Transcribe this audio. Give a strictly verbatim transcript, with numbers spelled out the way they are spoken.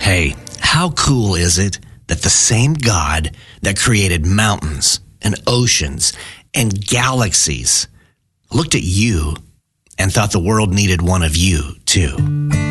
Hey, how cool is it that the same God that created mountains and oceans and galaxies looked at you and thought the world needed one of you too?